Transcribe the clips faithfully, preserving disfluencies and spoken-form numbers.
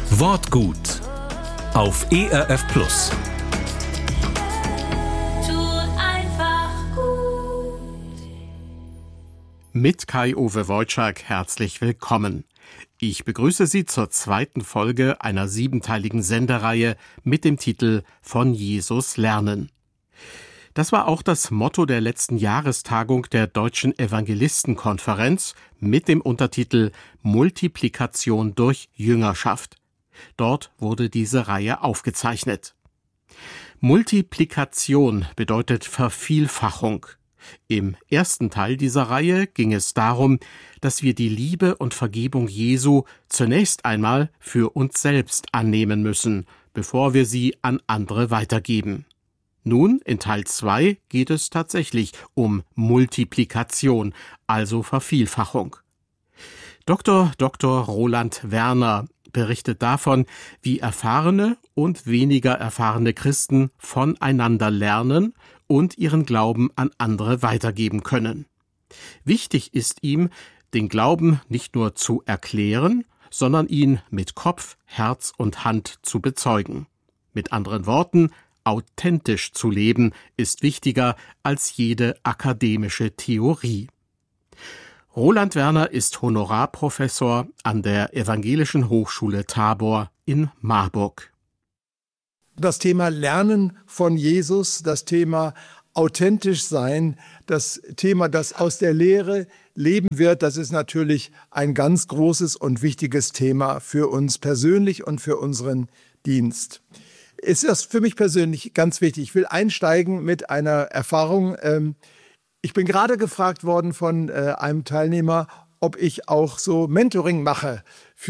Wortgut auf E R F Plus. Mit Kai-Uwe Wojczak herzlich willkommen. Ich begrüße Sie zur zweiten Folge einer siebenteiligen Sendereihe mit dem Titel Von Jesus lernen. Das war auch das Motto der letzten Jahrestagung der Deutschen Evangelistenkonferenz mit dem Untertitel Multiplikation durch Jüngerschaft. Dort wurde diese Reihe aufgezeichnet. Multiplikation bedeutet Vervielfachung. Im ersten Teil dieser Reihe ging es darum, dass wir die Liebe und Vergebung Jesu zunächst einmal für uns selbst annehmen müssen, bevor wir sie an andere weitergeben. Nun, in Teil zwei geht es tatsächlich um Multiplikation, also Vervielfachung. Doktor Doktor Roland Werner berichtet davon, wie erfahrene und weniger erfahrene Christen voneinander lernen und ihren Glauben an andere weitergeben können. Wichtig ist ihm, den Glauben nicht nur zu erklären, sondern ihn mit Kopf, Herz und Hand zu bezeugen. Mit anderen Worten, authentisch zu leben ist wichtiger als jede akademische Theorie. Roland Werner ist Honorarprofessor an der Evangelischen Hochschule Tabor in Marburg. Das Thema Lernen von Jesus, das Thema authentisch sein, das Thema, das aus der Lehre leben wird, das ist natürlich ein ganz großes und wichtiges Thema für uns persönlich und für unseren Dienst. Es ist für mich persönlich ganz wichtig. Ich will einsteigen mit einer Erfahrung. Ich bin gerade gefragt worden von einem Teilnehmer, ob ich auch so Mentoring mache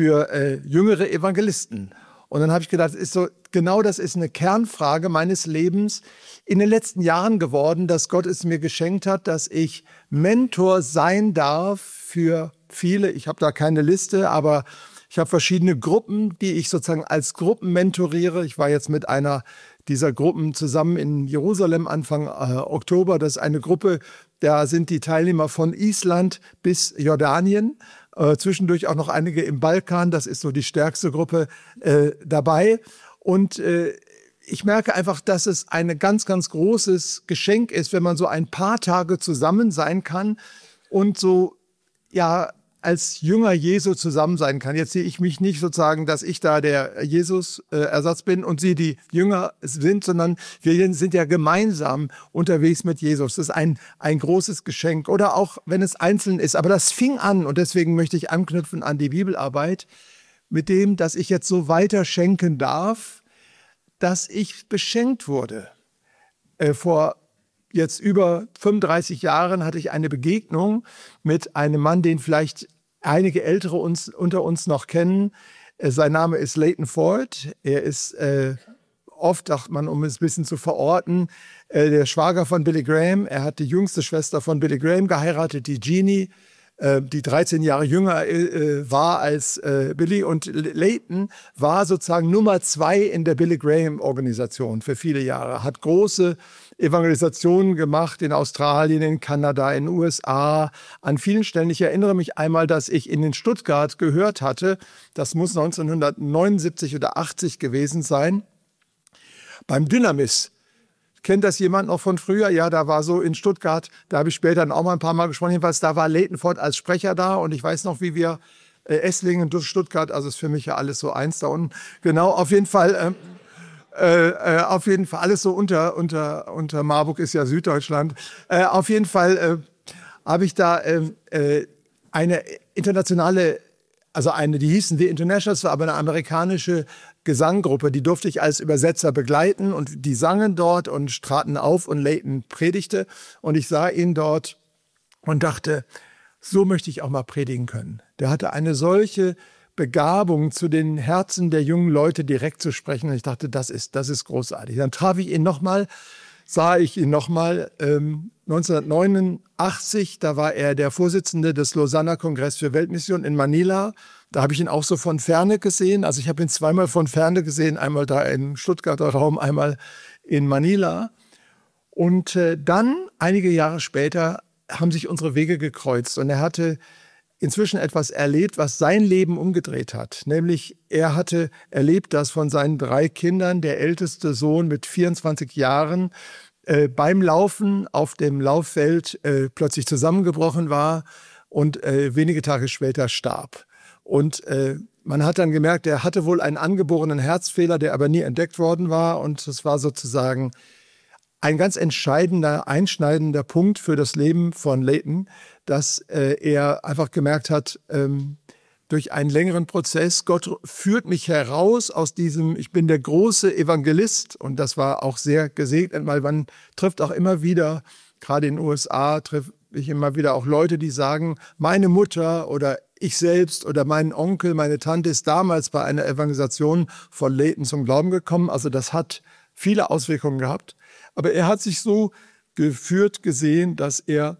für jüngere Evangelisten. Und dann habe ich gedacht, ist so, genau das ist eine Kernfrage meines Lebens in den letzten Jahren geworden, dass Gott es mir geschenkt hat, dass ich Mentor sein darf für viele. Ich habe da keine Liste, aber ich habe verschiedene Gruppen, die ich sozusagen als Gruppen mentoriere. Ich war jetzt mit einer dieser Gruppen zusammen in Jerusalem Anfang äh, Oktober. Das ist eine Gruppe, da sind die Teilnehmer von Island bis Jordanien. Äh, zwischendurch auch noch einige im Balkan. Das ist so die stärkste Gruppe äh, dabei. Und äh, ich merke einfach, dass es ein ganz, ganz großes Geschenk ist, wenn man so ein paar Tage zusammen sein kann und so, ja, als Jünger Jesu zusammen sein kann. Jetzt sehe ich mich nicht sozusagen, dass ich da der Jesus-Ersatz bin und sie die Jünger sind, sondern wir sind ja gemeinsam unterwegs mit Jesus. Das ist ein, ein großes Geschenk. Oder auch, wenn es einzeln ist. Aber das fing an, und deswegen möchte ich anknüpfen an die Bibelarbeit, mit dem, dass ich jetzt so weiter schenken darf, dass ich beschenkt wurde. Äh, vor Jetzt über fünfunddreißig Jahren hatte ich eine Begegnung mit einem Mann, den vielleicht einige Ältere uns, unter uns noch kennen. Äh, sein Name ist Leighton Ford. Er ist äh, oft, sagt man, um es ein bisschen zu verorten, äh, der Schwager von Billy Graham. Er hat die jüngste Schwester von Billy Graham geheiratet, die Jeannie, äh, die dreizehn Jahre jünger äh, war als äh, Billy. Und Leighton war sozusagen Nummer zwei in der Billy Graham-Organisation für viele Jahre, hat große Evangelisationen gemacht in Australien, in Kanada, in den U S A, an vielen Stellen. Ich erinnere mich einmal, dass ich in Stuttgart gehört hatte, das muss neunzehnhundertneunundsiebzig oder achtzig gewesen sein, beim Dynamis. Kennt das jemand noch von früher? Ja, da war so in Stuttgart, da habe ich später dann auch mal ein paar Mal gesprochen, jedenfalls da war Leighton Ford als Sprecher da und ich weiß noch, wie wir äh, Esslingen durch Stuttgart, also ist für mich ja alles so eins da unten, genau, auf jeden Fall... Äh, Äh, äh, auf jeden Fall, alles so unter, unter, unter Marburg ist ja Süddeutschland. Äh, auf jeden Fall äh, habe ich da äh, äh, eine internationale, also eine, die hießen The Internationals, war aber eine amerikanische Gesanggruppe, die durfte ich als Übersetzer begleiten und die sangen dort und traten auf und Leighton predigte und ich sah ihn dort und dachte, so möchte ich auch mal predigen können. Der hatte eine solche Begabung, zu den Herzen der jungen Leute direkt zu sprechen. Und ich dachte, das ist, das ist großartig. Dann traf ich ihn nochmal, sah ich ihn nochmal ähm, neunzehnhundertneunundachtzig. Da war er der Vorsitzende des Lausanner Kongress für Weltmission in Manila. Da habe ich ihn auch so von Ferne gesehen. Also ich habe ihn zweimal von Ferne gesehen. Einmal da im Stuttgarter Raum, einmal in Manila. Und äh, dann, einige Jahre später, haben sich unsere Wege gekreuzt. Und er hatte inzwischen etwas erlebt, was sein Leben umgedreht hat. Nämlich er hatte erlebt, dass von seinen drei Kindern der älteste Sohn mit vierundzwanzig Jahren äh, beim Laufen auf dem Lauffeld äh, plötzlich zusammengebrochen war und äh, wenige Tage später starb. Und äh, man hat dann gemerkt, er hatte wohl einen angeborenen Herzfehler, der aber nie entdeckt worden war. Und das war sozusagen ein ganz entscheidender, einschneidender Punkt für das Leben von Leighton, dass äh, er einfach gemerkt hat, ähm, durch einen längeren Prozess, Gott führt mich heraus aus diesem, ich bin der große Evangelist, und das war auch sehr gesegnet, weil man trifft auch immer wieder, gerade in den U S A, trifft ich immer wieder auch Leute, die sagen, meine Mutter oder ich selbst oder mein Onkel, meine Tante ist damals bei einer Evangelisation von Leighton zum Glauben gekommen. Also das hat viele Auswirkungen gehabt. Aber er hat sich so geführt gesehen, dass er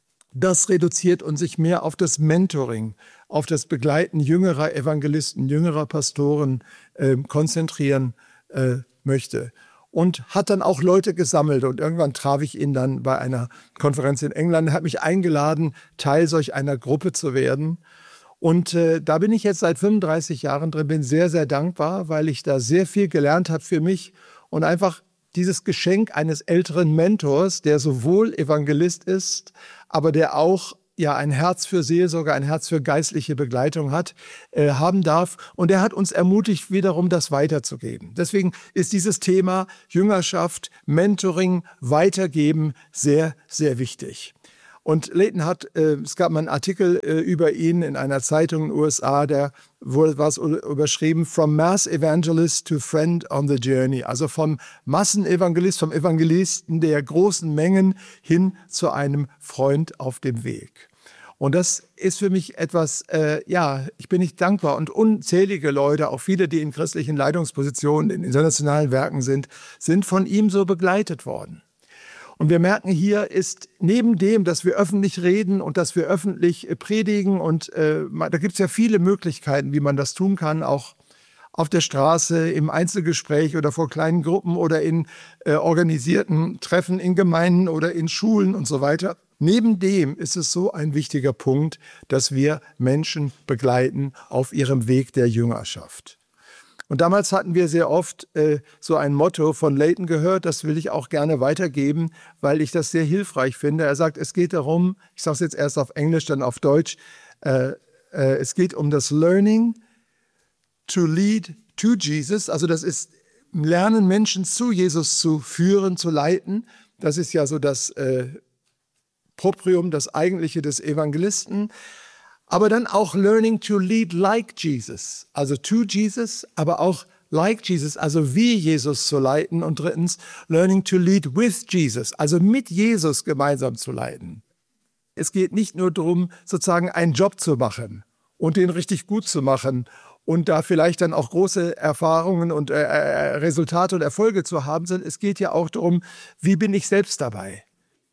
das reduziert und sich mehr auf das Mentoring, auf das Begleiten jüngerer Evangelisten, jüngerer Pastoren äh, konzentrieren äh, möchte. Und hat dann auch Leute gesammelt. Und irgendwann traf ich ihn dann bei einer Konferenz in England. Er hat mich eingeladen, Teil solch einer Gruppe zu werden. Und äh, da bin ich jetzt seit fünfunddreißig Jahren drin, bin sehr, sehr dankbar, weil ich da sehr viel gelernt habe für mich und einfach dieses Geschenk eines älteren Mentors, der sowohl Evangelist ist, aber der auch ja ein Herz für Seelsorge, ein Herz für geistliche Begleitung hat, äh, haben darf. Und er hat uns ermutigt, wiederum das weiterzugeben. Deswegen ist dieses Thema Jüngerschaft, Mentoring, Weitergeben sehr, sehr wichtig. Und Leighton hat, äh, es gab mal einen Artikel äh, über ihn in einer Zeitung in den U S A, der wurde was überschrieben, From Mass Evangelist to Friend on the Journey. Also vom Massenevangelist, vom Evangelisten der großen Mengen hin zu einem Freund auf dem Weg. Und das ist für mich etwas, äh, ja, ich bin nicht dankbar. Und unzählige Leute, auch viele, die in christlichen Leitungspositionen, in internationalen Werken sind, sind von ihm so begleitet worden. Und wir merken, hier ist neben dem, dass wir öffentlich reden und dass wir öffentlich predigen, und äh, da gibt es ja viele Möglichkeiten, wie man das tun kann, auch auf der Straße, im Einzelgespräch oder vor kleinen Gruppen oder in äh, organisierten Treffen in Gemeinden oder in Schulen und so weiter. Neben dem ist es so ein wichtiger Punkt, dass wir Menschen begleiten auf ihrem Weg der Jüngerschaft. Und damals hatten wir sehr oft äh, so ein Motto von Leighton gehört, das will ich auch gerne weitergeben, weil ich das sehr hilfreich finde. Er sagt, es geht darum, ich sage es jetzt erst auf Englisch, dann auf Deutsch, äh, äh, es geht um das Learning to lead to Jesus. Also das ist Lernen, Menschen zu Jesus zu führen, zu leiten. Das ist ja so das äh, Proprium, das Eigentliche des Evangelisten. Aber dann auch Learning to lead like Jesus, also to Jesus, aber auch like Jesus, also wie Jesus zu leiten. Und drittens, Learning to lead with Jesus, also mit Jesus gemeinsam zu leiten. Es geht nicht nur darum, sozusagen einen Job zu machen und den richtig gut zu machen und da vielleicht dann auch große Erfahrungen und äh, Resultate und Erfolge zu haben, sondern es geht ja auch darum, wie bin ich selbst dabei?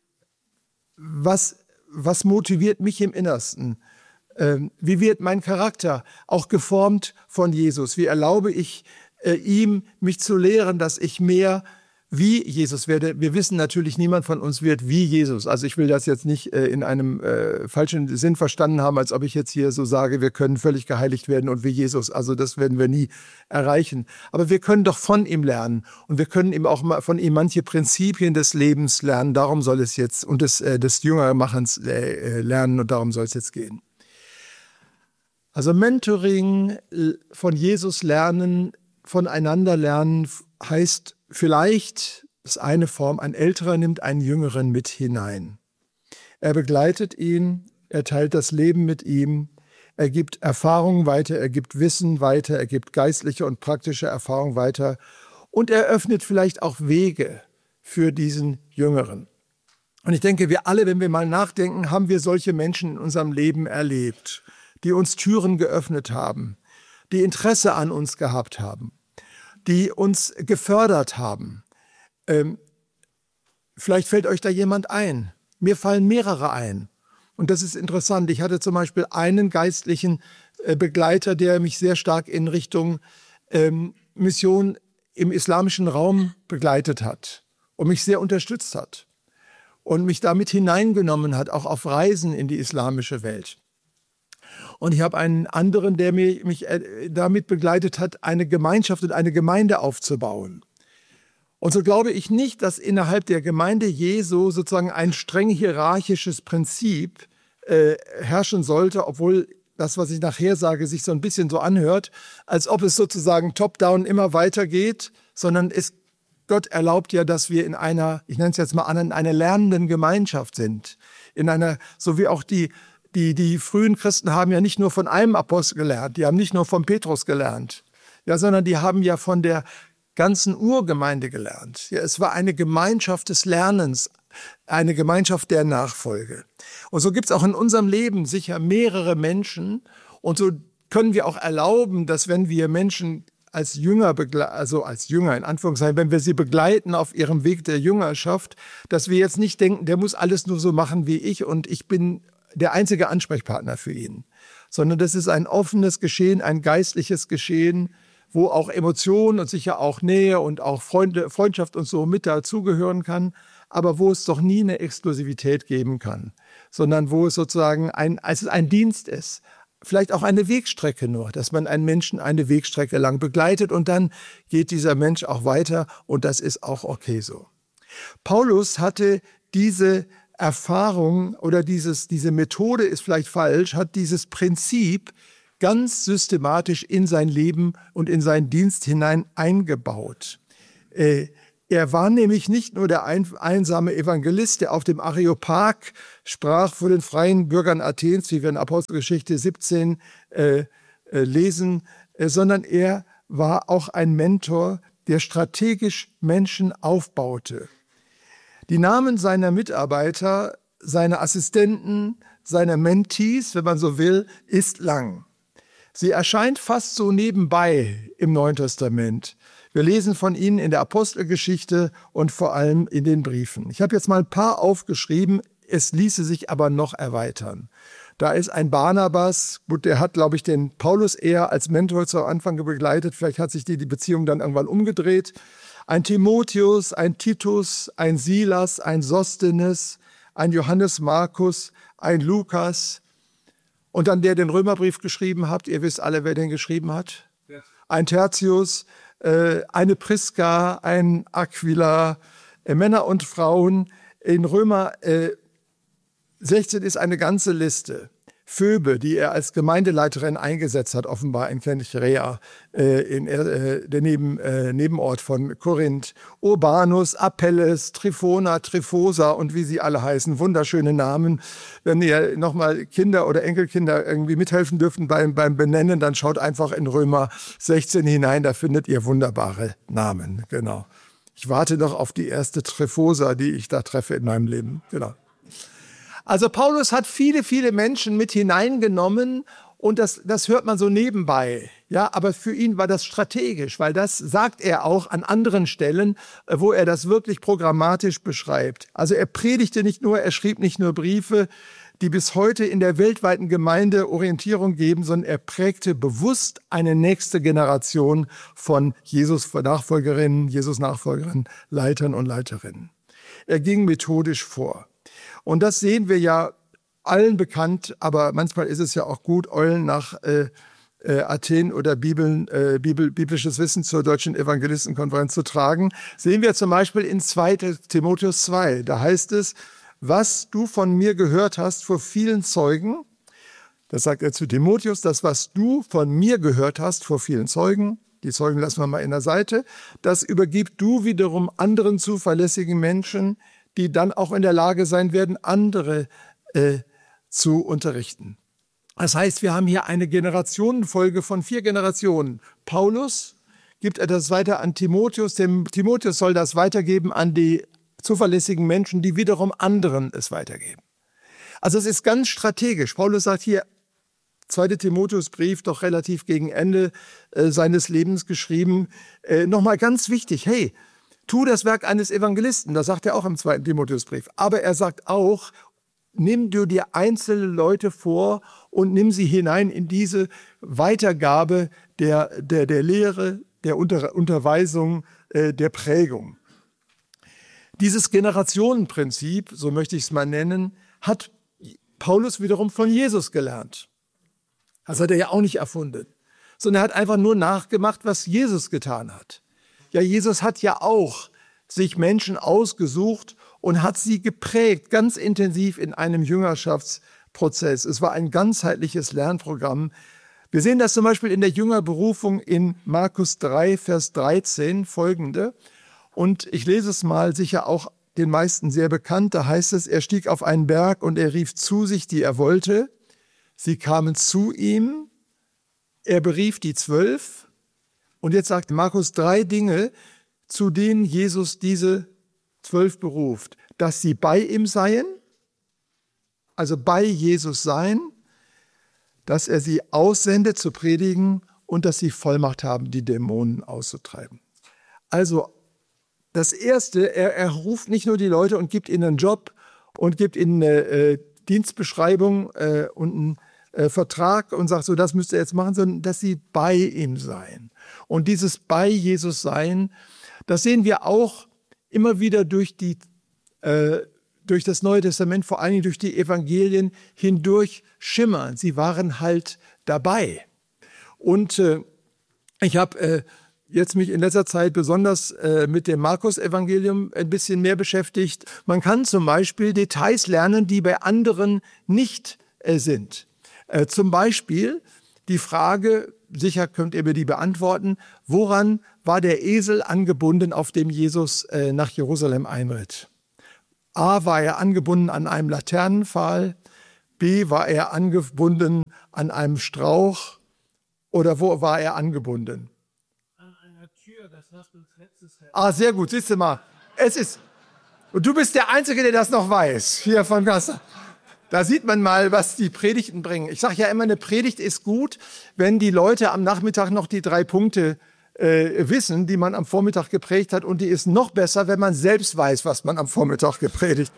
Was, was motiviert mich im Innersten? Wie wird mein Charakter auch geformt von Jesus? Wie erlaube ich äh, ihm, mich zu lehren, dass ich mehr wie Jesus werde? Wir wissen natürlich, niemand von uns wird wie Jesus. Also ich will das jetzt nicht äh, in einem äh, falschen Sinn verstanden haben, als ob ich jetzt hier so sage, wir können völlig geheiligt werden und wie Jesus. Also das werden wir nie erreichen. Aber wir können doch von ihm lernen. Und wir können ihm auch mal von ihm manche Prinzipien des Lebens lernen. Darum soll es jetzt, und des, äh, des Jüngermachens äh, lernen, und darum soll es jetzt gehen. Also Mentoring, von Jesus lernen, voneinander lernen, heißt vielleicht, das ist eine Form, ein Älterer nimmt einen Jüngeren mit hinein. Er begleitet ihn, er teilt das Leben mit ihm, er gibt Erfahrungen weiter, er gibt Wissen weiter, er gibt geistliche und praktische Erfahrungen weiter und er öffnet vielleicht auch Wege für diesen Jüngeren. Und ich denke, wir alle, wenn wir mal nachdenken, haben wir solche Menschen in unserem Leben erlebt, die uns Türen geöffnet haben, die Interesse an uns gehabt haben, die uns gefördert haben. Ähm, vielleicht fällt euch da jemand ein. Mir fallen mehrere ein. Und das ist interessant. Ich hatte zum Beispiel einen geistlichen äh, Begleiter, der mich sehr stark in Richtung ähm, Mission im islamischen Raum begleitet hat und mich sehr unterstützt hat und mich damit hineingenommen hat, auch auf Reisen in die islamische Welt. Und ich habe einen anderen, der mich, mich damit begleitet hat, eine Gemeinschaft und eine Gemeinde aufzubauen. Und so glaube ich nicht, dass innerhalb der Gemeinde Jesu sozusagen ein streng hierarchisches Prinzip äh, herrschen sollte, obwohl das, was ich nachher sage, sich so ein bisschen so anhört, als ob es sozusagen top-down immer weitergeht, sondern es, Gott erlaubt ja, dass wir in einer, ich nenne es jetzt mal an, in einer lernenden Gemeinschaft sind. In einer, so wie auch die, die, die frühen Christen haben ja nicht nur von einem Apostel gelernt, die haben nicht nur von Petrus gelernt, ja, sondern die haben ja von der ganzen Urgemeinde gelernt. Ja, es war eine Gemeinschaft des Lernens, eine Gemeinschaft der Nachfolge. Und so gibt es auch in unserem Leben sicher mehrere Menschen. Und so können wir auch erlauben, dass wenn wir Menschen als Jünger, also als Jünger in Anführungszeichen, wenn wir sie begleiten auf ihrem Weg der Jüngerschaft, dass wir jetzt nicht denken, der muss alles nur so machen wie ich und ich bin der einzige Ansprechpartner für ihn. Sondern das ist ein offenes Geschehen, ein geistliches Geschehen, wo auch Emotionen und sicher auch Nähe und auch Freunde, Freundschaft und so mit dazugehören kann, aber wo es doch nie eine Exklusivität geben kann, sondern wo es sozusagen ein, als es ein Dienst ist, vielleicht auch eine Wegstrecke nur, dass man einen Menschen eine Wegstrecke lang begleitet und dann geht dieser Mensch auch weiter und das ist auch okay so. Paulus hatte diese Erfahrung oder dieses, diese Methode ist vielleicht falsch, hat dieses Prinzip ganz systematisch in sein Leben und in seinen Dienst hinein eingebaut. Äh, er war nämlich nicht nur der ein, einsame Evangelist, der auf dem Areopag sprach vor den freien Bürgern Athens, wie wir in Apostelgeschichte siebzehn äh, äh, lesen, äh, sondern er war auch ein Mentor, der strategisch Menschen aufbaute. Die Namen seiner Mitarbeiter, seiner Assistenten, seiner Mentees, wenn man so will, ist lang. Sie erscheint fast so nebenbei im Neuen Testament. Wir lesen von ihnen in der Apostelgeschichte und vor allem in den Briefen. Ich habe jetzt mal ein paar aufgeschrieben, es ließe sich aber noch erweitern. Da ist ein Barnabas, gut, der hat, glaube ich, den Paulus eher als Mentor zu Anfang begleitet. Vielleicht hat sich die, die Beziehung dann irgendwann umgedreht. Ein Timotheus, ein Titus, ein Silas, ein Sosthenes, ein Johannes Markus, ein Lukas. Und dann der den Römerbrief geschrieben hat, ihr wisst alle, wer den geschrieben hat. Ein Tertius, äh, eine Priska, ein Aquila, äh, Männer und Frauen. In Römer äh, sechzehn ist eine ganze Liste. Phoebe, die er als Gemeindeleiterin eingesetzt hat, offenbar in Kenchrea, äh, in äh, der Neben, äh, Nebenort von Korinth. Urbanus, Apelles, Trifona, Trifosa und wie sie alle heißen, wunderschöne Namen. Wenn ihr nochmal Kinder oder Enkelkinder irgendwie mithelfen dürfen beim, beim Benennen, dann schaut einfach in Römer sechzehn hinein, da findet ihr wunderbare Namen. Genau. Ich warte noch auf die erste Trifosa, die ich da treffe in meinem Leben. Genau. Also Paulus hat viele, viele Menschen mit hineingenommen und das, das hört man so nebenbei. Ja, aber für ihn war das strategisch, weil das sagt er auch an anderen Stellen, wo er das wirklich programmatisch beschreibt. Also er predigte nicht nur, er schrieb nicht nur Briefe, die bis heute in der weltweiten Gemeinde Orientierung geben, sondern er prägte bewusst eine nächste Generation von Jesus-Nachfolgerinnen, Jesus-Nachfolgerinnen, Leitern und Leiterinnen. Er ging methodisch vor. Und das sehen wir ja allen bekannt, aber manchmal ist es ja auch gut, Eulen nach äh, äh, Athen oder Bibeln, äh, Bibel, biblisches Wissen zur Deutschen Evangelistenkonferenz zu tragen. Sehen wir zum Beispiel in zweiten Timotheus zwei. Da heißt es, was du von mir gehört hast vor vielen Zeugen, das sagt er zu Timotheus, das, was du von mir gehört hast vor vielen Zeugen, die Zeugen lassen wir mal in der Seite, das übergib du wiederum anderen zuverlässigen Menschen, die dann auch in der Lage sein werden, andere äh, zu unterrichten. Das heißt, wir haben hier eine Generationenfolge von vier Generationen. Paulus gibt etwas weiter an Timotheus. Dem Timotheus soll das weitergeben an die zuverlässigen Menschen, die wiederum anderen es weitergeben. Also es ist ganz strategisch. Paulus sagt hier, zweiter Timotheusbrief, doch relativ gegen Ende äh, seines Lebens geschrieben, äh, nochmal ganz wichtig, hey, tu das Werk eines Evangelisten, das sagt er auch im zweiten Timotheusbrief. Aber er sagt auch, nimm du dir einzelne Leute vor und nimm sie hinein in diese Weitergabe der, der, der Lehre, der Unter, Unterweisung, äh, der Prägung. Dieses Generationenprinzip, so möchte ich es mal nennen, hat Paulus wiederum von Jesus gelernt. Das hat er ja auch nicht erfunden, sondern er hat einfach nur nachgemacht, was Jesus getan hat. Ja, Jesus hat ja auch sich Menschen ausgesucht und hat sie geprägt, ganz intensiv in einem Jüngerschaftsprozess. Es war ein ganzheitliches Lernprogramm. Wir sehen das zum Beispiel in der Jüngerberufung in Markus drei, Vers dreizehn, folgende. Und ich lese es mal, sicher auch den meisten sehr bekannt. Da heißt es, er stieg auf einen Berg und er rief zu sich, die er wollte. Sie kamen zu ihm. Er berief die Zwölf. Und jetzt sagt Markus drei Dinge, zu denen Jesus diese Zwölf beruft. Dass sie bei ihm seien, also bei Jesus seien, dass er sie aussendet zu predigen und dass sie Vollmacht haben, die Dämonen auszutreiben. Also das Erste, er, er ruft nicht nur die Leute und gibt ihnen einen Job und gibt ihnen eine äh, Dienstbeschreibung äh, und einen äh, Vertrag und sagt so, das müsst ihr jetzt machen, sondern dass sie bei ihm seien. Und dieses bei Jesus sein, das sehen wir auch immer wieder durch, die, äh, durch das Neue Testament, vor allen Dingen durch die Evangelien hindurch schimmern. Sie waren halt dabei. Und äh, ich habe äh, jetzt mich in letzter Zeit besonders äh, mit dem Markus-Evangelium ein bisschen mehr beschäftigt. Man kann zum Beispiel Details lernen, die bei anderen nicht äh, sind. Äh, zum Beispiel die Frage, sicher könnt ihr mir die beantworten, woran war der Esel angebunden, auf dem Jesus äh, nach Jerusalem einritt? A, war er angebunden an einem Laternenpfahl, B, war er angebunden an einem Strauch oder wo war er angebunden? An einer Tür, das hast du letztes Jahr. Ah, sehr gut, siehst du mal. Es ist, und du bist der Einzige, der das noch weiß, hier von Gasse. Da sieht man mal, was die Predigten bringen. Ich sage ja immer, eine Predigt ist gut, wenn die Leute am Nachmittag noch die drei Punkte äh, wissen, die man am Vormittag geprägt hat. Und die ist noch besser, wenn man selbst weiß, was man am Vormittag gepredigt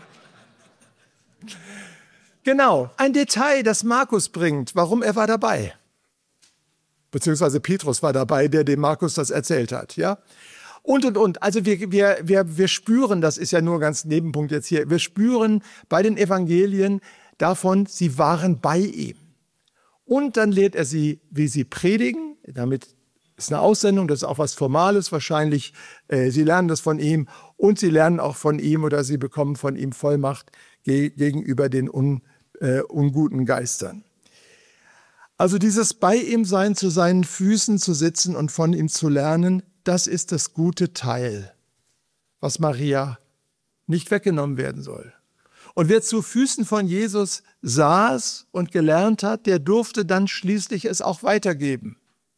hat. Genau, ein Detail, das Markus bringt, warum er war dabei. Beziehungsweise Petrus war dabei, der dem Markus das erzählt hat. Ja? Und, und, und. Also wir, wir, wir, wir spüren, das ist ja nur ganz Nebenpunkt jetzt hier, wir spüren bei den Evangelien davon, sie waren bei ihm. Und dann lehrt er sie, wie sie predigen. Damit ist eine Aussendung, das ist auch was Formales wahrscheinlich. Äh, sie lernen das von ihm und sie lernen auch von ihm oder sie bekommen von ihm Vollmacht ge- gegenüber den un, äh, unguten Geistern. Also dieses bei ihm sein, zu seinen Füßen zu sitzen und von ihm zu lernen, das ist das gute Teil, was Maria nicht weggenommen werden soll. Und wer zu Füßen von Jesus saß und gelernt hat, der durfte dann schließlich es auch weitergeben.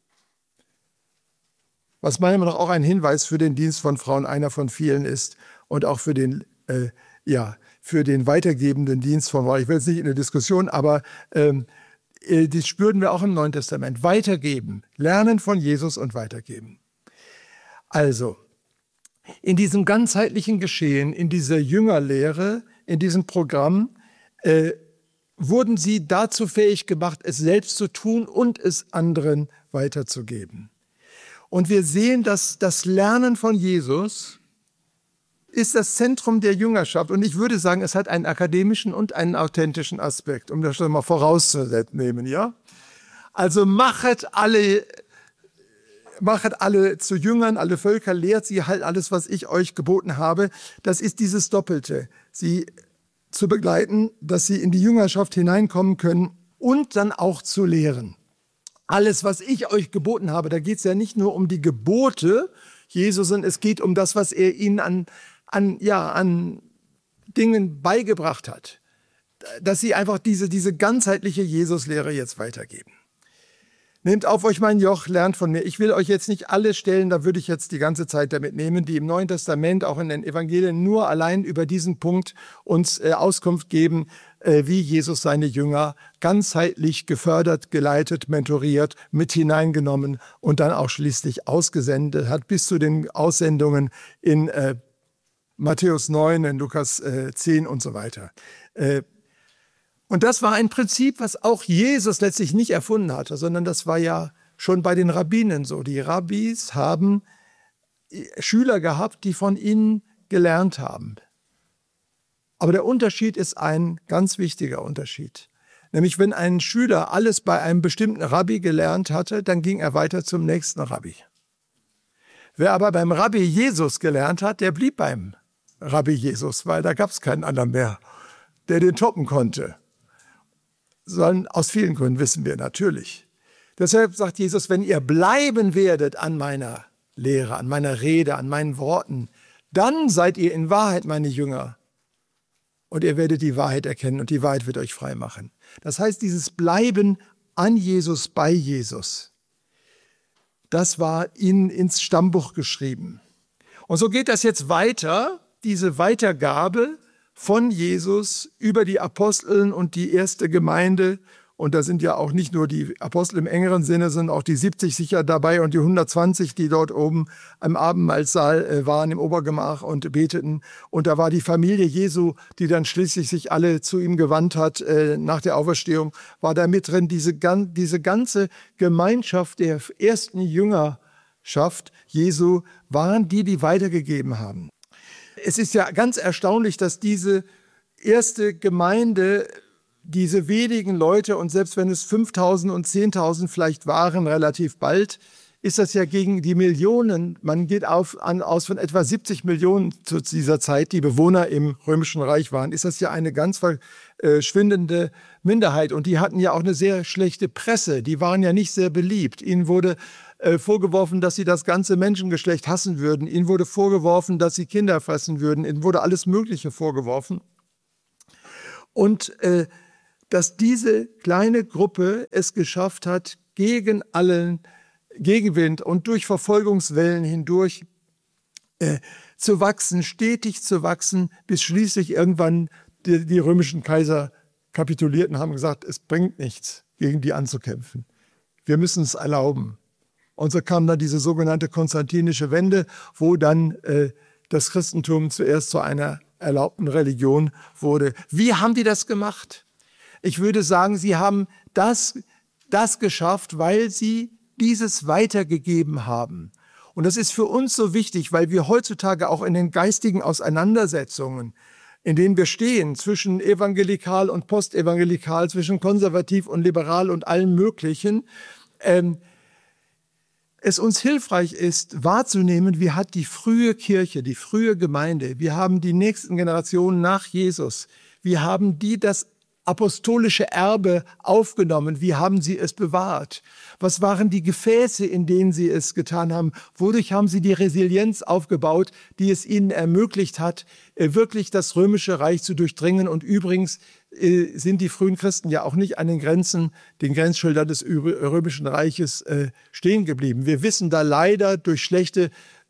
Was meiner Meinung nach auch ein Hinweis für den Dienst von Frauen, einer von vielen ist und auch für den, äh, ja, für den weitergebenden Dienst von Frauen. Ich will jetzt nicht in eine Diskussion, aber ähm, das spüren wir auch im Neuen Testament. Weitergeben, lernen von Jesus und weitergeben. Also, in diesem ganzheitlichen Geschehen, in dieser Jüngerlehre, in diesem Programm, äh, wurden sie dazu fähig gemacht, es selbst zu tun und es anderen weiterzugeben. Und wir sehen, dass das Lernen von Jesus ist das Zentrum der Jüngerschaft. Und ich würde sagen, es hat einen akademischen und einen authentischen Aspekt, um das schon mal vorauszunehmen, ja? Also machet alle Machet alle zu Jüngern, alle Völker, lehrt sie halt alles, was ich euch geboten habe. Das ist dieses Doppelte, sie zu begleiten, dass sie in die Jüngerschaft hineinkommen können und dann auch zu lehren. Alles, was ich euch geboten habe, da geht es ja nicht nur um die Gebote Jesus, sondern es geht um das, was er ihnen an, an, ja, an Dingen beigebracht hat. Dass sie einfach diese, diese ganzheitliche Jesuslehre jetzt weitergeben. Nehmt auf euch mein Joch, lernt von mir. Ich will euch jetzt nicht alle Stellen, da würde ich jetzt die ganze Zeit damit nehmen, die im Neuen Testament, auch in den Evangelien, nur allein über diesen Punkt uns äh, Auskunft geben, äh, wie Jesus seine Jünger ganzheitlich gefördert, geleitet, mentoriert, mit hineingenommen und dann auch schließlich ausgesendet hat, bis zu den Aussendungen in äh, Matthäus neun, in Lukas äh, zehn und so weiter. Äh, Und das war ein Prinzip, was auch Jesus letztlich nicht erfunden hatte, sondern das war ja schon bei den Rabbinen so. Die Rabbis haben Schüler gehabt, die von ihnen gelernt haben. Aber der Unterschied ist ein ganz wichtiger Unterschied. Nämlich wenn ein Schüler alles bei einem bestimmten Rabbi gelernt hatte, dann ging er weiter zum nächsten Rabbi. Wer aber beim Rabbi Jesus gelernt hat, der blieb beim Rabbi Jesus, weil da gab es keinen anderen mehr, der den toppen konnte. Sondern aus vielen Gründen wissen wir natürlich. Deshalb sagt Jesus, wenn ihr bleiben werdet an meiner Lehre, an meiner Rede, an meinen Worten, dann seid ihr in Wahrheit meine Jünger. Und ihr werdet die Wahrheit erkennen und die Wahrheit wird euch frei machen. Das heißt, dieses Bleiben an Jesus, bei Jesus, das war ihnen ins Stammbuch geschrieben. Und so geht das jetzt weiter, diese Weitergabe von Jesus über die Aposteln und die erste Gemeinde. Und da sind ja auch nicht nur die Apostel im engeren Sinne, sondern auch die siebzig sicher dabei und die hundertzwanzig, die dort oben am Abendmahlsaal waren im Obergemach und beteten. Und da war die Familie Jesu, die dann schließlich sich alle zu ihm gewandt hat nach der Auferstehung, war da mit drin. Diese, diese ganze Gemeinschaft der ersten Jüngerschaft Jesu waren die, die weitergegeben haben. Es ist ja ganz erstaunlich, dass diese erste Gemeinde, diese wenigen Leute, und selbst wenn es fünftausend und zehntausend vielleicht waren, relativ bald, ist das ja gegen die Millionen, man geht auf, an, aus von etwa siebzig Millionen zu dieser Zeit, die Bewohner im Römischen Reich waren, ist das ja eine ganz verschwindende Minderheit. Und die hatten ja auch eine sehr schlechte Presse, die waren ja nicht sehr beliebt. Ihnen wurde äh, vorgeworfen, dass sie das ganze Menschengeschlecht hassen würden. Ihnen wurde vorgeworfen, dass sie Kinder fressen würden. Ihnen wurde alles Mögliche vorgeworfen. Und äh, dass diese kleine Gruppe es geschafft hat, gegen allen Gegenwind und durch Verfolgungswellen hindurch äh, zu wachsen, stetig zu wachsen, bis schließlich irgendwann die, die römischen Kaiser kapitulierten und haben gesagt, es bringt nichts, gegen die anzukämpfen. Wir müssen es erlauben. Und so kam dann diese sogenannte konstantinische Wende, wo dann äh, das Christentum zuerst zu einer erlaubten Religion wurde. Wie haben die das gemacht? Ich würde sagen, sie haben das, das geschafft, weil sie dieses weitergegeben haben. Und das ist für uns so wichtig, weil wir heutzutage auch in den geistigen Auseinandersetzungen, in denen wir stehen, zwischen evangelikal und postevangelikal, zwischen konservativ und liberal und allem Möglichen, ähm, es uns hilfreich ist, wahrzunehmen, wie hat die frühe Kirche, die frühe Gemeinde, wir haben die nächsten Generationen nach Jesus, wie haben die das apostolische Erbe aufgenommen? Wie haben sie es bewahrt? Was waren die Gefäße, in denen sie es getan haben? Wodurch haben sie die Resilienz aufgebaut, die es ihnen ermöglicht hat, wirklich das Römische Reich zu durchdringen? Und übrigens sind die frühen Christen ja auch nicht an den Grenzen, den Grenzschildern des Römischen Reiches stehen geblieben. Wir wissen da leider durch schlechte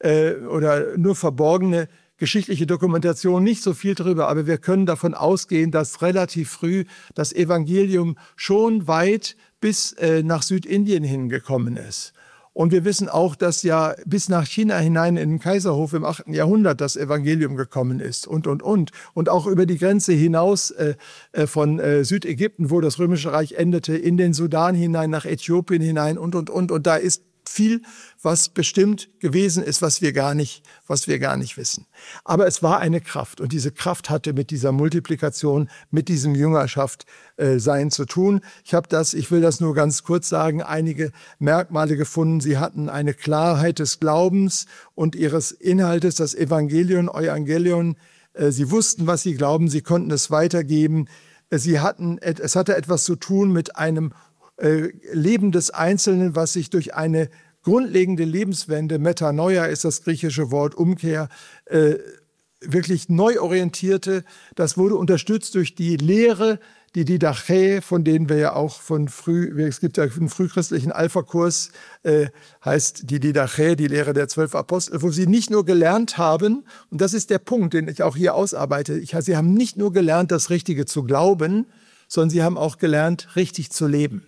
oder nur verborgene geschichtliche Dokumentation nicht so viel drüber, aber wir können davon ausgehen, dass relativ früh das Evangelium schon weit bis äh, nach Südindien hingekommen ist. Und wir wissen auch, dass ja bis nach China hinein in den Kaiserhof im achten Jahrhundert das Evangelium gekommen ist und, und, und. Und auch über die Grenze hinaus äh, von äh, Südägypten, wo das Römische Reich endete, in den Sudan hinein, nach Äthiopien hinein und, und, und. Und da ist viel, was bestimmt gewesen ist, was wir gar nicht, was wir gar nicht wissen. Aber es war eine Kraft und diese Kraft hatte mit dieser Multiplikation, mit diesem Jüngerschaft äh, sein zu tun. Ich habe das, ich will das nur ganz kurz sagen, einige Merkmale gefunden. Sie hatten eine Klarheit des Glaubens und ihres Inhaltes, das Evangelion, Euangelion. Äh, sie wussten, was sie glauben, sie konnten es weitergeben. Äh, sie hatten, es hatte etwas zu tun mit einem Leben des Einzelnen, was sich durch eine grundlegende Lebenswende, Metanoia ist das griechische Wort, Umkehr, äh, wirklich neu orientierte. Das wurde unterstützt durch die Lehre, die Didache, von denen wir ja auch von früh, es gibt ja einen frühchristlichen Alpha-Kurs, äh, heißt die Didache, die Lehre der zwölf Apostel, wo sie nicht nur gelernt haben, und das ist der Punkt, den ich auch hier ausarbeite, ich, sie haben nicht nur gelernt, das Richtige zu glauben, sondern sie haben auch gelernt, richtig zu leben.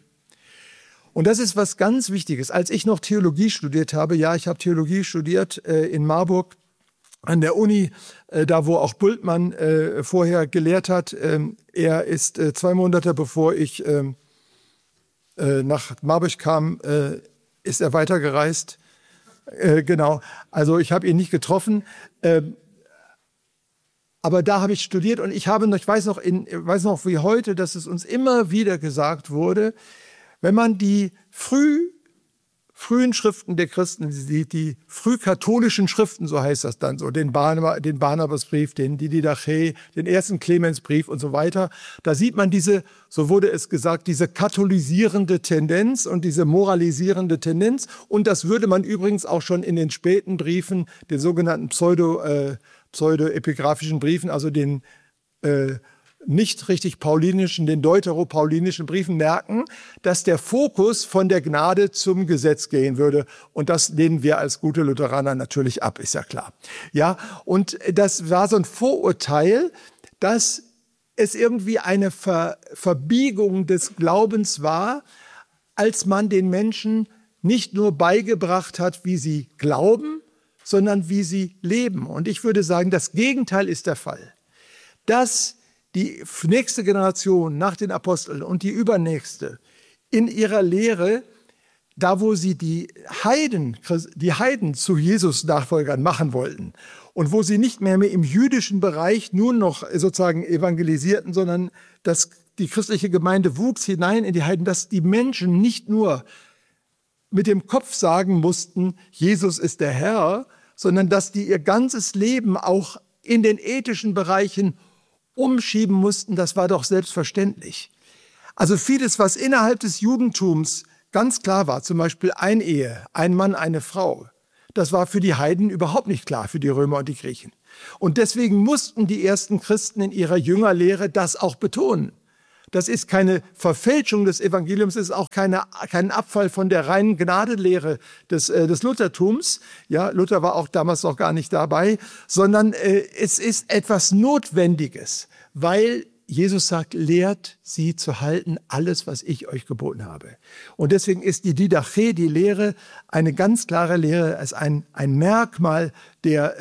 Und das ist was ganz Wichtiges. Als ich noch Theologie studiert habe, ja, ich habe Theologie studiert äh, in Marburg an der Uni, äh, da wo auch Bultmann äh, vorher gelehrt hat. Ähm, er ist äh, zwei Monate bevor ich äh, äh, nach Marburg kam, äh, ist er weitergereist. Äh, genau, also ich habe ihn nicht getroffen. Äh, Aber da habe ich studiert und ich habe noch, ich weiß noch, in, weiß noch wie heute, dass es uns immer wieder gesagt wurde, wenn man die früh, frühen Schriften der Christen, die, die frühkatholischen Schriften, so heißt das dann so, den, Barnab, den Barnabasbrief, den Didache, den ersten Clemensbrief und so weiter, da sieht man diese, so wurde es gesagt, diese katholisierende Tendenz und diese moralisierende Tendenz. Und das würde man übrigens auch schon in den späten Briefen, den sogenannten Pseudo, äh, pseudoepigraphischen Briefen, also den äh, nicht richtig paulinischen, den deutero-paulinischen Briefen merken, dass der Fokus von der Gnade zum Gesetz gehen würde. Und das lehnen wir als gute Lutheraner natürlich ab, ist ja klar. Ja, und das war so ein Vorurteil, dass es irgendwie eine Ver- Verbiegung des Glaubens war, als man den Menschen nicht nur beigebracht hat, wie sie glauben, sondern wie sie leben. Und ich würde sagen, das Gegenteil ist der Fall. Dass die nächste Generation nach den Aposteln und die übernächste in ihrer Lehre, da wo sie die Heiden, die Heiden zu Jesus-Nachfolgern machen wollten und wo sie nicht mehr, mehr im jüdischen Bereich nur noch sozusagen evangelisierten, sondern dass die christliche Gemeinde wuchs hinein in die Heiden, dass die Menschen nicht nur mit dem Kopf sagen mussten, Jesus ist der Herr, sondern dass die ihr ganzes Leben auch in den ethischen Bereichen umschieben mussten, das war doch selbstverständlich. Also vieles, was innerhalb des Judentums ganz klar war, zum Beispiel Einehe, ein Mann, eine Frau, das war für die Heiden überhaupt nicht klar, für die Römer und die Griechen. Und deswegen mussten die ersten Christen in ihrer Jüngerlehre das auch betonen. Das ist keine Verfälschung des Evangeliums, es ist auch keine, kein Abfall von der reinen Gnadenlehre des, äh, des Luthertums. Ja, Luther war auch damals noch gar nicht dabei, sondern äh, es ist etwas Notwendiges, weil Jesus sagt, lehrt sie zu halten, alles, was ich euch geboten habe. Und deswegen ist die Didache, die Lehre, eine ganz klare Lehre, als ein, ein Merkmal der,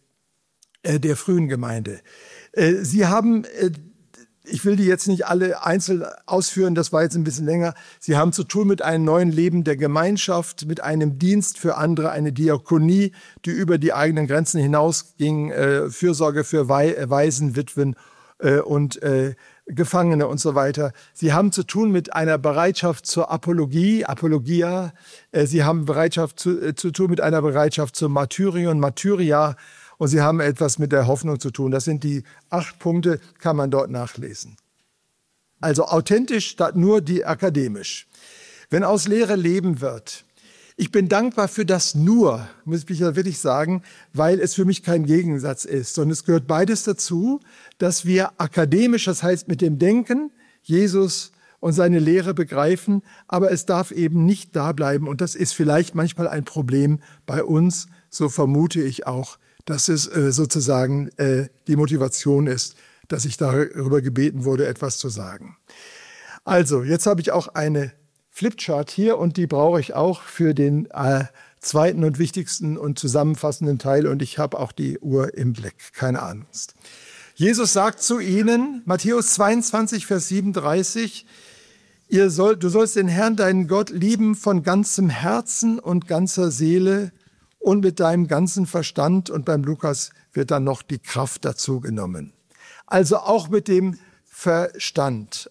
äh, der frühen Gemeinde. Äh, sie haben... Äh, Ich will die jetzt nicht alle einzeln ausführen, das war jetzt ein bisschen länger. Sie haben zu tun mit einem neuen Leben der Gemeinschaft, mit einem Dienst für andere, eine Diakonie, die über die eigenen Grenzen hinausging, äh, Fürsorge für Wei- Waisen, Witwen äh, und äh, Gefangene und so weiter. Sie haben zu tun mit einer Bereitschaft zur Apologie, Apologia. Äh, Sie haben Bereitschaft zu, äh, zu tun mit einer Bereitschaft zur Martyrion, Martyria. Und sie haben etwas mit der Hoffnung zu tun. Das sind die acht Punkte, kann man dort nachlesen. Also authentisch statt nur die akademisch. Wenn aus Lehre Leben wird. Ich bin dankbar für das nur, muss ich ja wirklich sagen, weil es für mich kein Gegensatz ist, sondern es gehört beides dazu, dass wir akademisch, das heißt mit dem Denken, Jesus und seine Lehre begreifen, aber es darf eben nicht da bleiben. Und das ist vielleicht manchmal ein Problem bei uns, so vermute ich auch, dass es äh, sozusagen äh, die Motivation ist, dass ich darüber gebeten wurde, etwas zu sagen. Also, jetzt habe ich auch eine Flipchart hier und die brauche ich auch für den äh, zweiten und wichtigsten und zusammenfassenden Teil und ich habe auch die Uhr im Blick, keine Angst. Jesus sagt zu ihnen, Matthäus zweiundzwanzig, Vers siebenunddreißig, Ihr soll, du sollst den Herrn, deinen Gott, lieben von ganzem Herzen und ganzer Seele und mit deinem ganzen Verstand. Und beim Lukas wird dann noch die Kraft dazu genommen. Also auch mit dem Verstand.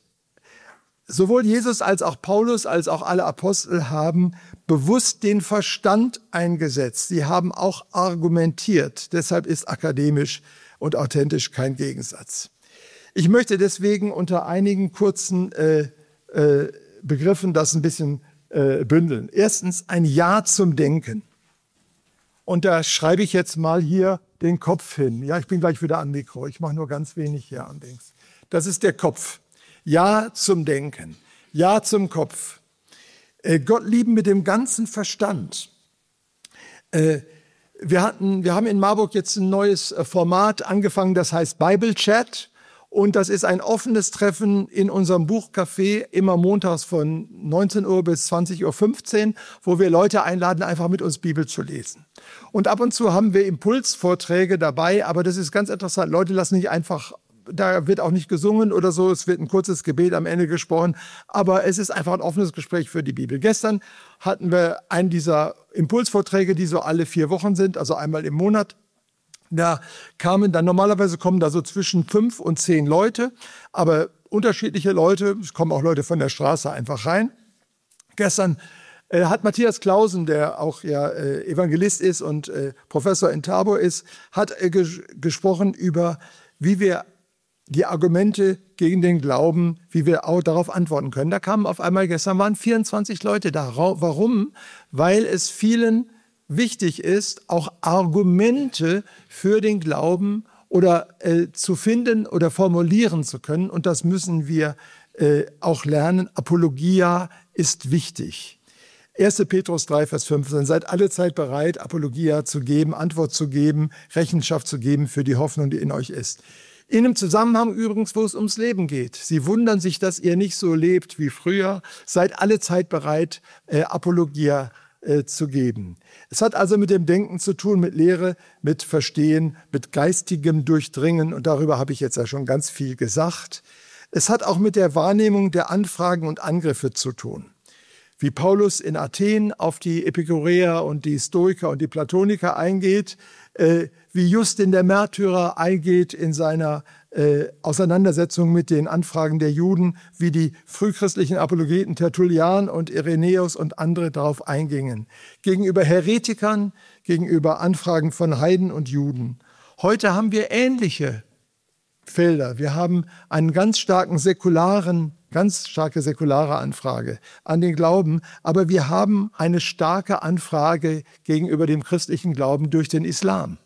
Sowohl Jesus als auch Paulus als auch alle Apostel haben bewusst den Verstand eingesetzt. Sie haben auch argumentiert. Deshalb ist akademisch und authentisch kein Gegensatz. Ich möchte deswegen unter einigen kurzen äh, äh, Begriffen das ein bisschen äh, bündeln. Erstens ein Ja zum Denken. Und da schreibe ich jetzt mal hier den Kopf hin. Ja, ich bin gleich wieder am Mikro. Ich mache nur ganz wenig hier an Dings. Das ist der Kopf. Ja zum Denken. Ja zum Kopf. Äh, Gott lieben mit dem ganzen Verstand. Äh, wir, hatten, wir haben in Marburg jetzt ein neues Format angefangen, das heißt Bible Chat. Und das ist ein offenes Treffen in unserem Buchcafé, immer montags von neunzehn Uhr bis zwanzig Uhr fünfzehn, wo wir Leute einladen, einfach mit uns Bibel zu lesen. Und ab und zu haben wir Impulsvorträge dabei, aber das ist ganz interessant. Leute lassen nicht einfach, da wird auch nicht gesungen oder so, es wird ein kurzes Gebet am Ende gesprochen, aber es ist einfach ein offenes Gespräch für die Bibel. Gestern hatten wir einen dieser Impulsvorträge, die so alle vier Wochen sind, also einmal im Monat. Da kamen dann, normalerweise kommen da so zwischen fünf und zehn Leute, aber unterschiedliche Leute, es kommen auch Leute von der Straße einfach rein. Gestern äh, hat Matthias Clausen, der auch ja äh, Evangelist ist und äh, Professor in Tabor ist, hat äh, ges gesprochen über, wie wir die Argumente gegen den Glauben, wie wir auch darauf antworten können. Da kamen auf einmal, gestern waren vierundzwanzig Leute da. Warum? Weil es vielen wichtig ist, auch Argumente für den Glauben oder äh, zu finden oder formulieren zu können. Und das müssen wir äh, auch lernen. Apologia ist wichtig. erster Petrus drei, Vers fünfzehn. Seid alle Zeit bereit, Apologia zu geben, Antwort zu geben, Rechenschaft zu geben für die Hoffnung, die in euch ist. In einem Zusammenhang übrigens, wo es ums Leben geht. Sie wundern sich, dass ihr nicht so lebt wie früher. Seid alle Zeit bereit, äh, Apologia äh, zu geben. Es hat also mit dem Denken zu tun, mit Lehre, mit Verstehen, mit geistigem Durchdringen. Und darüber habe ich jetzt ja schon ganz viel gesagt. Es hat auch mit der Wahrnehmung der Anfragen und Angriffe zu tun. Wie Paulus in Athen auf die Epikureer und die Stoiker und die Platoniker eingeht, äh, wie Justin der Märtyrer eingeht in seiner äh, Auseinandersetzung mit den Anfragen der Juden, wie die frühchristlichen Apologeten Tertullian und Irenäus und andere darauf eingingen. Gegenüber Heretikern, gegenüber Anfragen von Heiden und Juden. Heute haben wir ähnliche Felder. Wir haben einen ganz starken säkularen, ganz starke säkulare Anfrage an den Glauben, aber wir haben eine starke Anfrage gegenüber dem christlichen Glauben durch den Islam.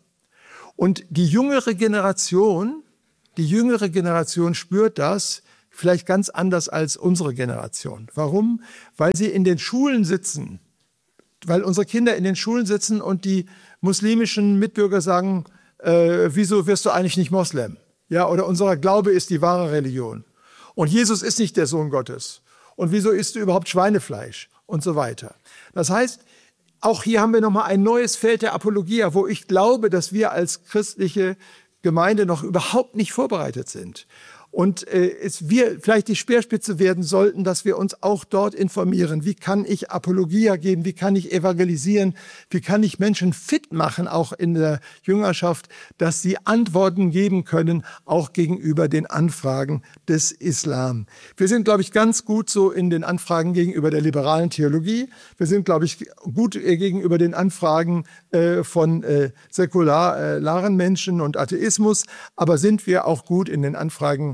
Und die jüngere Generation, die jüngere Generation spürt das vielleicht ganz anders als unsere Generation. Warum? Weil sie in den Schulen sitzen, weil unsere Kinder in den Schulen sitzen und die muslimischen Mitbürger sagen, äh, wieso wirst du eigentlich nicht Moslem? Ja, oder unser Glaube ist die wahre Religion. Und Jesus ist nicht der Sohn Gottes. Und wieso isst du überhaupt Schweinefleisch? Und so weiter. Das heißt, auch hier haben wir nochmal ein neues Feld der Apologia, wo ich glaube, dass wir als christliche Gemeinde noch überhaupt nicht vorbereitet sind. Und äh, es wir vielleicht die Speerspitze werden sollten, dass wir uns auch dort informieren. Wie kann ich Apologia geben? Wie kann ich evangelisieren? Wie kann ich Menschen fit machen, auch in der Jüngerschaft, dass sie Antworten geben können, auch gegenüber den Anfragen des Islam? Wir sind, glaube ich, ganz gut so in den Anfragen gegenüber der liberalen Theologie. Wir sind, glaube ich, gut äh, gegenüber den Anfragen äh, von äh, säkularen Menschen und Atheismus. Aber sind wir auch gut in den Anfragen,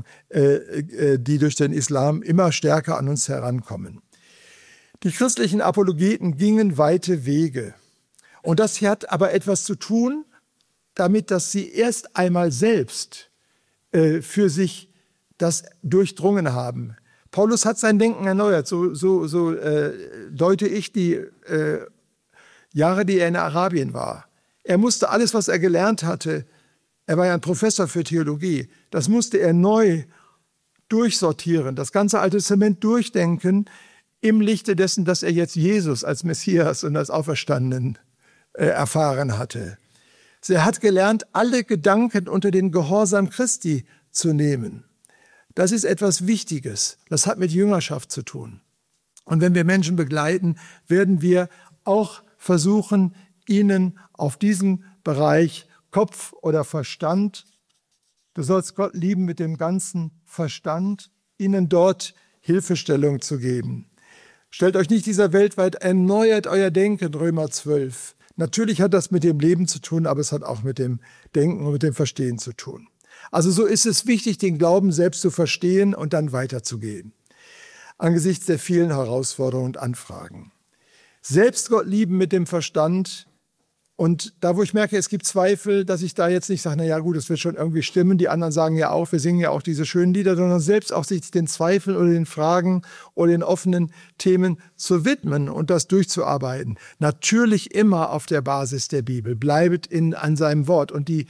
die durch den Islam immer stärker an uns herankommen. Die christlichen Apologeten gingen weite Wege. Und das hat aber etwas zu tun, damit, dass sie erst einmal selbst für sich das durchdrungen haben. Paulus hat sein Denken erneuert. So, so, so äh, deute ich die äh, Jahre, die er in Arabien war. Er musste alles, was er gelernt hatte, er war ja ein Professor für Theologie. Das musste er neu durchsortieren, das ganze Alte Testament durchdenken, im Lichte dessen, dass er jetzt Jesus als Messias und als Auferstandenen äh, erfahren hatte. Er hat gelernt, alle Gedanken unter den Gehorsam Christi zu nehmen. Das ist etwas Wichtiges. Das hat mit Jüngerschaft zu tun. Und wenn wir Menschen begleiten, werden wir auch versuchen, ihnen auf diesem Bereich Kopf oder Verstand, du sollst Gott lieben mit dem ganzen Verstand, ihnen dort Hilfestellung zu geben. Stellt euch nicht dieser Welt weit, erneuert euer Denken, Römer zwölf. Natürlich hat das mit dem Leben zu tun, aber es hat auch mit dem Denken und mit dem Verstehen zu tun. Also so ist es wichtig, den Glauben selbst zu verstehen und dann weiterzugehen. Angesichts der vielen Herausforderungen und Anfragen. Selbst Gott lieben mit dem Verstand. Und da, wo ich merke, es gibt Zweifel, dass ich da jetzt nicht sage, na ja gut, das wird schon irgendwie stimmen. Die anderen sagen ja auch, wir singen ja auch diese schönen Lieder, sondern selbst auch sich den Zweifeln oder den Fragen oder den offenen Themen zu widmen und das durchzuarbeiten. Natürlich immer auf der Basis der Bibel. Bleibet in, an seinem Wort. Und die,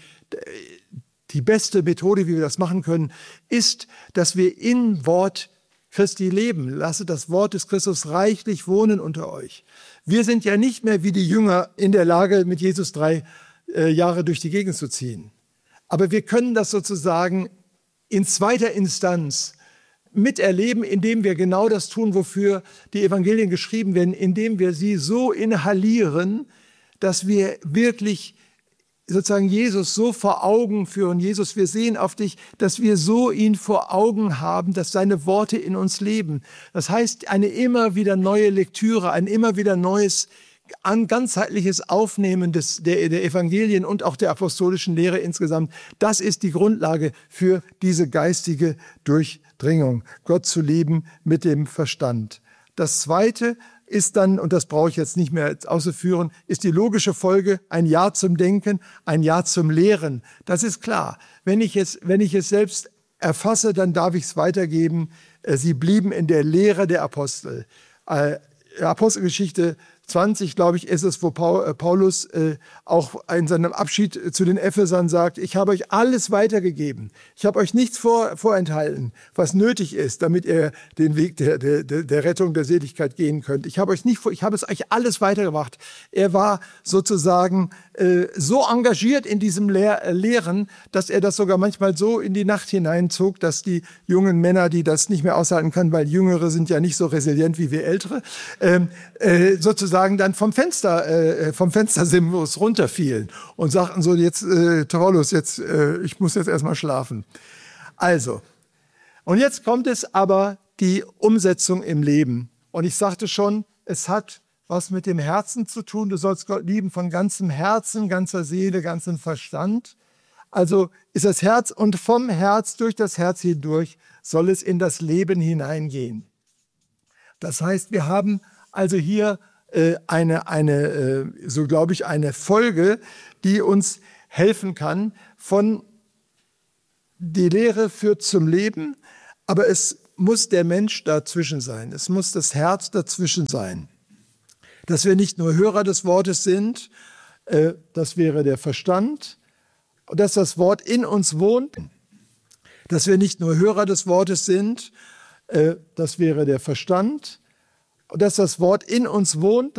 die beste Methode, wie wir das machen können, ist, dass wir im Wort Christi leben. Lasset das Wort des Christus reichlich wohnen unter euch. Wir sind ja nicht mehr wie die Jünger in der Lage, mit Jesus drei äh, Jahre durch die Gegend zu ziehen. Aber wir können das sozusagen in zweiter Instanz miterleben, indem wir genau das tun, wofür die Evangelien geschrieben werden, indem wir sie so inhalieren, dass wir wirklich sozusagen Jesus so vor Augen führen. Jesus, wir sehen auf dich, dass wir so ihn vor Augen haben, dass seine Worte in uns leben. Das heißt, eine immer wieder neue Lektüre, ein immer wieder neues, ein ganzheitliches Aufnehmen des, der, der Evangelien und auch der apostolischen Lehre insgesamt. Das ist die Grundlage für diese geistige Durchdringung, Gott zu lieben mit dem Verstand. Das Zweite ist dann, und das brauche ich jetzt nicht mehr auszuführen, ist die logische Folge, ein Ja zum Denken, ein Ja zum Lehren. Das ist klar. Wenn ich es, wenn ich es selbst erfasse, dann darf ich es weitergeben. Sie blieben in der Lehre der Apostel. Äh, Apostelgeschichte zwanzig, glaube ich, ist es, wo Paulus äh, auch in seinem Abschied zu den Ephesern sagt, ich habe euch alles weitergegeben. Ich habe euch nichts vor, vorenthalten, was nötig ist, damit ihr den Weg der, der, der Rettung, der Seligkeit gehen könnt. Ich habe euch nicht, ich habe es euch alles weitergebracht. Er war sozusagen äh, so engagiert in diesem Lehr Lehren, dass er das sogar manchmal so in die Nacht hineinzog, dass die jungen Männer, die das nicht mehr aushalten können, weil Jüngere sind ja nicht so resilient wie wir Ältere, ähm, äh, sozusagen dann vom Fenster, äh, vom Fenstersims runterfielen und sagten so, jetzt, äh, Paulus, jetzt, äh, ich muss jetzt erstmal schlafen. Also, und jetzt kommt es aber die Umsetzung im Leben. Und ich sagte schon, es hat was mit dem Herzen zu tun. Du sollst Gott lieben von ganzem Herzen, ganzer Seele, ganzem Verstand. Also ist das Herz und vom Herz durch das Herz hindurch soll es in das Leben hineingehen. Das heißt, wir haben also hier eine, eine so glaube ich, eine Folge, die uns helfen kann. Von die Lehre führt zum Leben, aber es muss der Mensch dazwischen sein. Es muss das Herz dazwischen sein. Dass wir nicht nur Hörer des Wortes sind, das wäre der Verstand, dass das Wort in uns wohnt, dass wir nicht nur Hörer des Wortes sind, das wäre der Verstand, dass das Wort in uns wohnt,